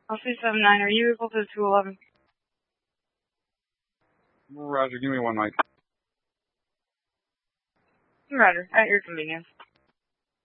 L379, are you equal to 211? Roger, give me one, Mike. Roger, at your convenience.